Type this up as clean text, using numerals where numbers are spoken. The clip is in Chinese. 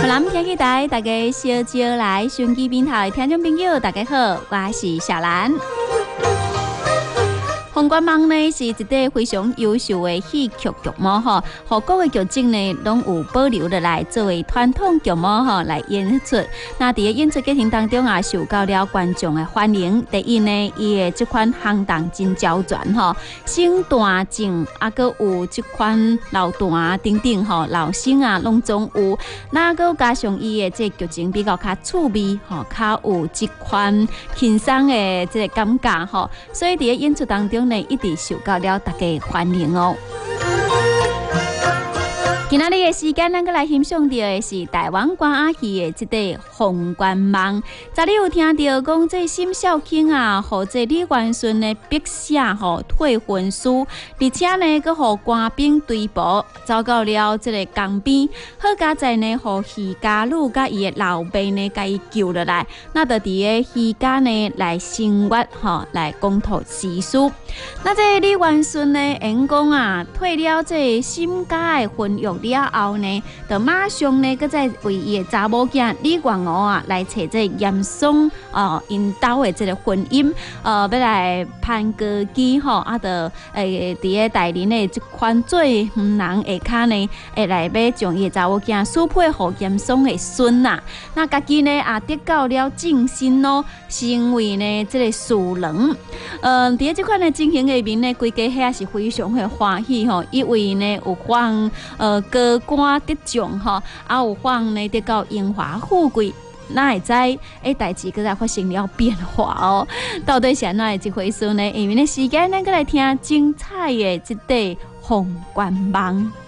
南天气台，大家小招来，手机边头的听众朋友，大家好，我是小兰。红冠梦呢是一个非常优秀的戏曲剧目吼，和各个剧种呢拢有保留落来作为传统剧目吼来演出。那伫个演出过程当中啊，受到了观众的欢迎。第一呢，伊的这款行当真周全吼，生段正啊，搁有这款老段等等吼，老生啊拢总有。那搁加上伊的这剧情比较较趣味吼，较有这款轻松的这个感觉吼，所以伫个演出当中呢，一直受到了大家欢迎哦。今仔日的时间，咱搁来欣赏到的是台湾歌仔戏的这个《红冠梦》。昨日有听到讲，这沈小卿啊，和这李元顺的笔写吼退婚书，而且呢，搁互官兵追捕，走到了这个江边。好佳在呢，互徐家女甲伊的老爸呢，甲伊救落来。那就伫个徐家呢来生活吼，来公托私事。那这李元顺呢，因讲啊，退了这沈家的婚约了后呢，就马上呢，搁再为伊的查某囝李元娥啊来找这严嵩因兜的这个婚姻要来攀歌基吼，啊，就伫个大林的这款最人下骹呢，会来要将伊的查某囝许配互严嵩的孙呐。那家己呢也得到了正身咯，成为呢这个士郎。伫个这款的情形下面呢，规家遐是非常的欢喜吼，因为呢有望高官得奖吼，啊有望呢得到荣华富贵。那会知代志搁再发生了变化哦，到底是安怎的一回事呢？因为呢时间咱搁来听精彩的这个《红冠梦》。